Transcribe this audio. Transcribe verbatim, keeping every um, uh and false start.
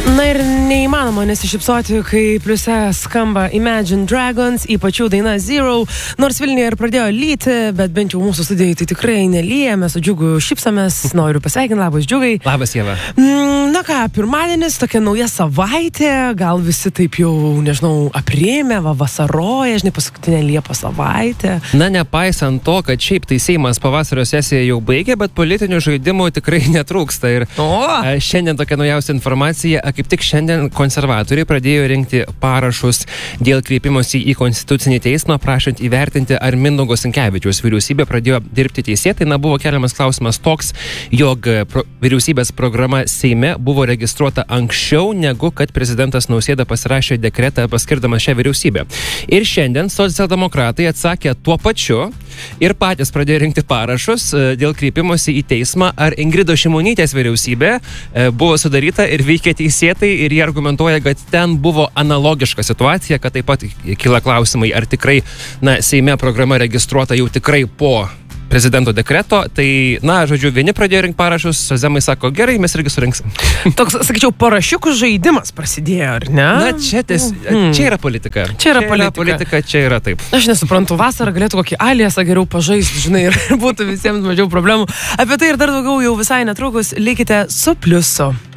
Na ir neįmanoma nesišypsoti, kai pliuse skamba Imagine Dragons, ypač jų daina Zero. Nors Vilniuje ir pradėjo lyti, bet bent jau mūsų studijai tai tikrai nelyja, mes su Džiugu šypsamės. Noriu pasveikinti, labas Džiugai. Labas, Ieva. Na ką, pirmadienis, tokia nauja savaitė, gal visi taip jau, nežinau, aprėmė, va, vasaroja, žinai, paskutinė Liepos savaitė. Na, nepaisant to, kad šiaip tai Seimas pavasario sesiją jau baigė, bet politinių žaidimų tikrai netrūksta. Ir o! šiandien tokia naujausia informacija, kaip tik šiandien konservatoriai pradėjo rinkti parašus dėl kreipimosi į Konstitucinį teismą, prašant įvertinti, ar Mindaugo Sinkevičiaus vyriausybė pradėjo dirbti teisėtai. Na, buvo keliamas klausimas toks, jog pro, vyriausybės programa Seime buvo registruota anksčiau, negu kad prezidentas Nausėda pasirašė dekretą paskirdamas šią vyriausybę. Ir šiandien socialdemokratai atsakė tuo pačiu ir patys pradėjo rinkti parašus dėl kreipimosi į teismą, ar Ingridos Šimonytės vyriausybė buvo sudaryta ir veikia teisėtai, ir jie argumentuoja, kad ten buvo analogiška situacija, kad taip pat kyla klausimai, ar tikrai, na, Seime programa registruota jau tikrai po prezidento dekreto. Tai, na, žodžiu, vieni pradėjo rinkti parašus, Socdemai sako, gerai, mes irgi surinksim. Toks, sakyčiau, parašiukų žaidimas prasidėjo, ar ne? Na, čia, ties, hmm. čia yra politika. Čia yra čia politika. Yra politika, čia yra taip. Aš nesuprantu, vasarą galėtų kokį aliasą geriau pažaisti, žinai, ir būtų visiems mažiau problemų. Apie tai ir dar daugiau jau visai netrukus, likite su Pliusu.